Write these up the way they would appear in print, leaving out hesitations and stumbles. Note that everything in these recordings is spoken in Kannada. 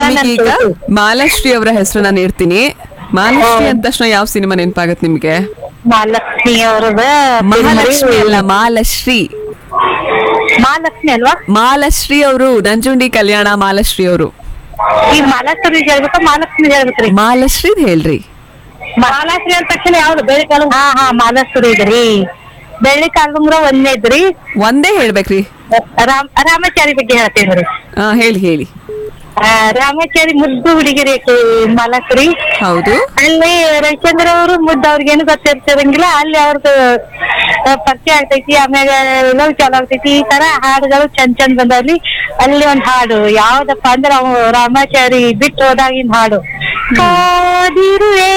ನಿಮಗೀಗ ಮಾಲಾಶ್ರೀ ಅವರ ಹೆಸರನ್ನ ನೀಡ್ತೀನಿ. ಮಾಲಾಶ್ರೀ ಅಂದ ತಕ್ಷಣ ಯಾವ ಸಿನಿಮಾ ನೆನಪಾಗತ್ತೆ ನಿಮ್ಗೆ? ಮಹಾಲಕ್ಷ್ಮಿ ಅವ್ರದ ಮಹಾಲಕ್ಷ್ಮಿ ಅಲ್ಲ, ಮಾಲಾಶ್ರೀ. ಮಹಾಲಕ್ಷ್ಮಿ ಅಲ್ವಾ? ಮಾಲಾಶ್ರೀ ಅವರು ನಂಜುಂಡಿ ಕಲ್ಯಾಣ ಮಾಲಾಶ್ರೀ ಅವರು. ಈಗ ಮಾಲಾಶ್ರೀ ಹೇಳ್ಬೇಕಾ ಮಹಾಲಕ್ಷ್ಮಿ ಹೇಳ್ಬೇಕ್ರಿ? ಮಾಲಾಶ್ರೀ ಹೇಳ್ರಿ. ಮಹಾಲಕ್ಷ್ಮಿ ಅಂದ ತಕ್ಷಣ ಯಾವ್ದು ಬೆಳ್ಳಿ ಕಾಲ? ಹಾ ಮಾಲಾಶ್ರೀ ಇದ್ರಿ. ಬೆಳ್ಳಿ ಕಾಲುಂಗ್ರ ಒಂದೇದ್ರಿ. ಒಂದೇ ಹೇಳ್ಬೇಕ್ರಿ. ರಾಮಾಚಾರಿ ಬಗ್ಗೆ ಹೇಳ್ತೇನ್ರಿ. ಹೇಳಿ ಹೇಳಿ. ರಾಮಾಚಾರಿ ಮುದ್ದು ಹುಡುಗಿರಿ ಮಾಲಾಶ್ರೀ. ಹೌದು. ಅಲ್ಲಿ ರವಿಚಂದ್ರ ಅವರು ಮುದ್ದು ಅವ್ರಿಗೇನು ಗೊತ್ತಿರ್ತಿರಂಗಿಲ್ಲ. ಅಲ್ಲಿ ಅವ್ರದ್ದು ಪರಿಚಯ ಆಗ್ತೈತಿ, ಆಮ್ಯಾಗ ಲವ್ ಚಾಲು ಆಗ್ತೈತಿ. ಈ ತರ ಹಾಡುಗಳು ಚಂದ ಬಂದವ್ರಿ. ಅಲ್ಲಿ ಒಂದ್ ಹಾಡು ಯಾವ್ದಪ್ಪ ಅಂದ್ರ ರಾಮಾಚಾರಿ ಬಿಟ್ಟು ಹೋದಾಗಿನ ಹಾಡು, ಕಾದಿರುವೆ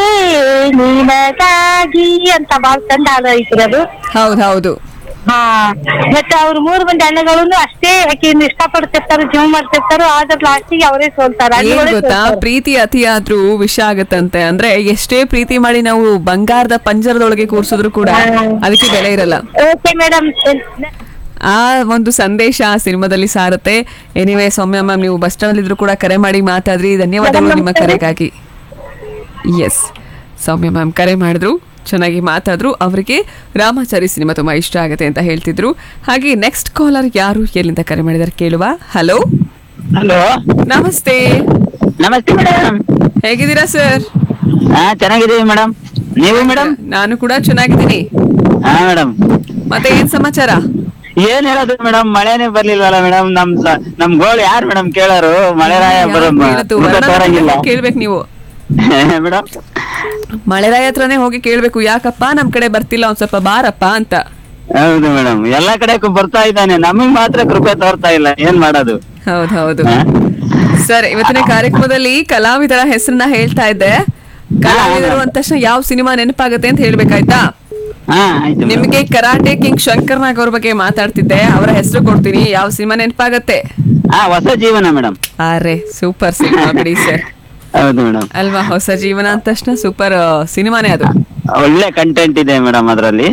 ನಿನಗಾಗಿ ಅಂತ ಬಾಳ ಚಂದ ಹಾಡು ಐತ್ರಿ ಅದು. ಹೌದು. ಹಾ, ಮತ್ತೆ ಅವ್ರ 3 ಮಂದಿ ಅಣ್ಣಗಳನ್ನು ಅಷ್ಟೇ ಆಕಿನ ಇಷ್ಟಪಡ್ತಿರ್ತಾರ, ಜೀವ ಮಾಡ್ತಿರ್ತಾರ. ಆದ್ರ ಲಾಸ್ಟಿಗೆ ಅವರೇ ಸೋಲ್ತಾರ. ಗೊತ್ತಾ, ಪ್ರೀತಿ ಅತಿ ಆದ್ರೂ ವಿಷ ಆಗತ್ತಂತೆ. ಅಂದ್ರೆ ಎಷ್ಟೇ ಪ್ರೀತಿ ಮಾಡಿ ನಾವು ಬಂಗಾರದ ಪಂಜರದೊಳಗೆ ಕೂರ್ಸಿದ್ರು ಕೂಡ ಅದಕ್ಕೆ ಬೆಲೆ ಇರಲ್ಲ. ಓಕೆ ಮೇಡಮ್, ಆ ಒಂದು ಸಂದೇಶ ಆ ಸಿನಿಮಾದಲ್ಲಿ ಸಾರುತ್ತೆ. ಎನಿವೇ ಸೌಮ್ಯ ಮ್ಯಾಮ್, ನೀವು ಬಸ್ ಸ್ಟಾಂಡ್ ಇದ್ರು ಕೂಡ ಕರೆ ಮಾಡಿ ಮಾತಾಡ್ರಿ. ಧನ್ಯವಾದಗಳು ನಿಮ್ಮ ಕರೆಗಾಗಿ. ಎಸ್, ಸೌಮ್ಯ ಮ್ಯಾಮ್ ಕರೆ ಮಾಡಿದ್ರು, ಚೆನ್ನಾಗಿ ಮಾತಾದ್ರು. ಅವರಿಗೆ ರಾಮಾಚಾರಿ ಸಿನಿಮಾ ತುಂಬಾ ಇಷ್ಟ ಆಗುತ್ತೆ ಅಂತ ಹೇಳ್ತಿದ್ರು. ಹಾಗೆ ನೆಕ್ಸ್ಟ್ ಕಾಲರ್ ಯಾರು ಎಲ್ಲಿಂದ ಕರೆ ಮಾಡಿದಾರೆ ಕೇಳುವ. ಹಲೋ. ಹಲೋ, ನಮಸ್ತೆ. ನಮಸ್ತೆ ಮೇಡಮ್, ಹೇಗಿದ್ದೀರಾ ಸರ್? ಚೆನ್ನಾಗಿದ್ದೀವಿ ಮೇಡಮ್. ನೀವು ಮೇಡಮ್? ನಾನು ಕೂಡ ಚೆನ್ನಾಗಿದ್ದೀನಿ. ಹಾ ಮೇಡಮ್. ಮತ್ತೆ ಏನ್ ಸಮಾಚಾರ? ಏನ್ ಹೇಳೋದು ಮೇಡಮ್, ಮಳೆನೇ ಬರ್ಲಿಲ್ವಲ್ಲ ಮೇಡಮ್. ನಮ್ ಗೋಳು ಯಾರು ಮೇಡಮ್ ಕೇಳೋರು? ಮಳೆರಾಯ ಬರಂಗಿಲ್ಲ. ಕೇಳ್ಬೇಕು ನೀವು ಮೇಡಮ್. ಮಳೆರಾಯ ಹತ್ರನೇ ಹೋಗಿ ಕೇಳ್ಬೇಕು, ಯಾಕಪ್ಪ ನಮ್ ಕಡೆ ಬರ್ತಿಲ್ಲ, ಒಂದ್ ಸ್ವಲ್ಪ ಬಾರಪ್ಪ ಅಂತ. ಹೌದು ಮೇಡಮ್, ಎಲ್ಲಾ ಕಡೆ ಬರ್ತಾ ಇದ್ದಾನೆ, ನಮಗ್ ಮಾತ್ರ ಕೃಪೆ ತೋರ್ತಾ ಇಲ್ಲ. ಏನ್ ಮಾಡೋದು? ಹೌದು ಸರ್, ಇವತ್ತಿನ ಕಾರ್ಯಕ್ರಮದಲ್ಲಿ ಕಲಾವಿದರ ಹೆಸರನ್ನ ಹೇಳ್ತಾ ಇದ್ದೆ. ಕಲಾವಿದರು ಅಂದ ತಕ್ಷಣ ಯಾವ ಸಿನಿಮಾ ನೆನಪಾಗತ್ತೆ ಅಂತ ಹೇಳ್ಬೇಕಾಯ್ತಾ? ನಿಮ್ಗೆ ಕರಾಟೆ ಕಿಂಗ್ ಶಂಕರ್ ನಾಗ್ ಅವ್ರ ಬಗ್ಗೆ ಮಾತಾಡ್ತಿದ್ದೆ. ಅವರ ಹೆಸರು ಕೊಡ್ತೀನಿ, ಯಾವ ಸಿನಿಮಾ ನೆನಪಾಗತ್ತೆ? ಹೊಸ ಜೀವನ ಮೇಡಮ್. ಅರೆ ಸೂಪರ್ ಸಿನಿಮಾ ಬಿಡಿ ಸರ್. ಹೌದು ಮೇಡಮ್. ಅಲ್ವಾ, ಹೊಸ ಜೀವನ ಅಂದ ತಕ್ಷಣ ಸೂಪರ್ ಸಿನಿಮಾನೇ ಅದು. ಒಳ್ಳೆ ಕಂಟೆಂಟ್ ಇದೆ ಮೇಡಮ್ ಅದರಲ್ಲಿ.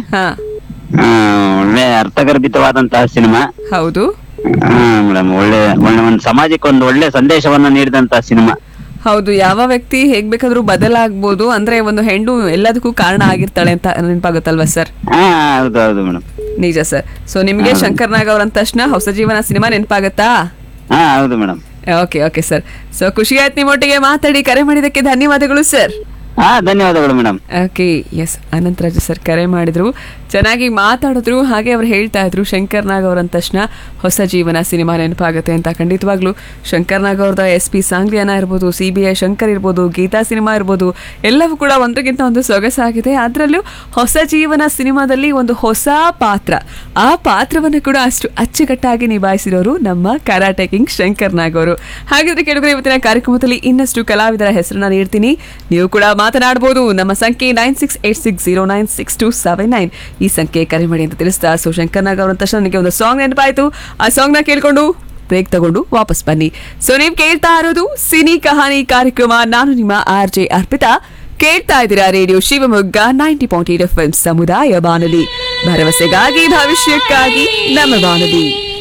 ಒಳ್ಳೆ ಅರ್ಥಗರ್ಭಿತವಾದಂತಹ ಸಿನಿಮಾ. ಹೌದು ಮೇಡಮ್, ಒಳ್ಳೆ ಒಂದು ಸಮಾಜಕ್ಕೆ ಒಂದು ಒಳ್ಳೆ ಸಂದೇಶವನ್ನ ನೀಡಿದಂತಹ ಸಿನಿಮಾ. ಹೌದು, ಯಾವ ವ್ಯಕ್ತಿ ಹೇಗ್ ಬೇಕಾದ್ರೂ ಬದಲಾಗ್ಬೋದು, ಅಂದ್ರೆ ಒಂದು ಹೆಣ್ಣು ಎಲ್ಲದಕ್ಕೂ ಕಾರಣ ಆಗಿರ್ತಾಳೆ ಅಂತ ನೆನಪಾಗುತ್ತಲ್ವಾ ಸರ್? ಹೌದು ಮೇಡಮ್, ನಿಜ ಸರ್. ಸೊ ನಿಮ್ಗೆ ಶಂಕರ್ ನಾಗ್ ಅವ್ರ ಅಂದ ತಕ್ಷಣ ಹೊಸ ಜೀವನ ಸಿನಿಮಾ ನೆನಪಾಗತ್ತಾ? ಹೌದು ಮೇಡಮ್. Okay sir. ಸೊ ಖುಷಿ ಆಯ್ತು ನಿಮ್ಮೊಟ್ಟಿಗೆ ಮಾತಾಡಿ. ಕರೆ ಮಾಡಿದಕ್ಕೆ ಧನ್ಯವಾದಗಳು ಸರ್. ಧನ್ಯವಾದಗಳು madam. Okay, S, Anantharaj sir ಕರೆ ಮಾಡಿದ್ರು, ಚೆನ್ನಾಗಿ ಮಾತಾಡಿದ್ರು. ಹಾಗೆ ಅವ್ರು ಹೇಳ್ತಾ ಇದ್ರು ಶಂಕರ್ ನಾಗ್ ಅವ್ರ ಅಂದ ತಕ್ಷಣ ಹೊಸ ಜೀವನ ಸಿನಿಮಾ ನೆನಪಾಗುತ್ತೆ ಅಂತ. ಖಂಡಿತವಾಗ್ಲೂ ಶಂಕರ್ ನಾಗ್ ಅವ್ರದ SP ಸಾಂಗ್ಲಿಯಾನ ಇರ್ಬೋದು, CBI ಶಂಕರ್ ಇರ್ಬೋದು, ಗೀತಾ ಸಿನಿಮಾ ಇರ್ಬೋದು, ಎಲ್ಲವೂ ಕೂಡ ಒಂದಕ್ಕಿಂತ ಒಂದು ಸೊಗಸಾಗಿದೆ. ಅದರಲ್ಲೂ ಹೊಸ ಜೀವನ ಸಿನಿಮಾದಲ್ಲಿ ಒಂದು ಹೊಸ ಪಾತ್ರ, ಆ ಪಾತ್ರವನ್ನು ಕೂಡ ಅಷ್ಟು ಅಚ್ಚುಕಟ್ಟಾಗಿ ನಿಭಾಯಿಸಿರೋರು ನಮ್ಮ ಕರಾಟೆ ಕಿಂಗ್ ಶಂಕರ್ ನಾಗ್ ಅವರು. ಹಾಗಿದ್ರೆ ಕೇಳಿದ್ರೆ ಇವತ್ತಿನ ಕಾರ್ಯಕ್ರಮದಲ್ಲಿ ಇನ್ನಷ್ಟು ಕಲಾವಿದರ ಹೆಸರನ್ನ ನೀಡ್ತೀನಿ, ನೀವು ಕೂಡ ಮಾತನಾಡಬಹುದು. ನಮ್ಮ ಸಂಖ್ಯೆ 9686096279. ಈ ಸಂಖ್ಯೆ ಕರೆ ಮಾಡಿ ಅಂತ ತಿಳಿಸ್ತಾ, ಸೊ ಶಂಕರ್ ನಾಗ್ ಅವರ ತಕ್ಷಣ ನನಗೆ ಒಂದು ಸಾಂಗ್ ನೆನಪಾಯ್ತು. ಆ ಸಾಂಗ್ ನ ಕೇಳ್ಕೊಂಡು ಬ್ರೇಕ್ ತಗೊಂಡು ವಾಪಸ್ ಬನ್ನಿ. ಸೊ ನೀವು ಕೇಳ್ತಾ ಇರೋದು ಸಿನಿ ಕಹಾನಿ ಕಾರ್ಯಕ್ರಮ. ನಾನು ನಿಮ್ಮ RJ ಅರ್ಪಿತಾ. ಕೇಳ್ತಾ ಇದ್ದೀರಾ ರೇಡಿಯೋ ಶಿವಮೊಗ್ಗ 90.8 FM ಸಮುದಾಯ ಬಾನುಲಿ, ಭರವಸೆಗಾಗಿ ಭವಿಷ್ಯಕ್ಕಾಗಿ ನಮ್ಮ ಬಾನುಲಿ.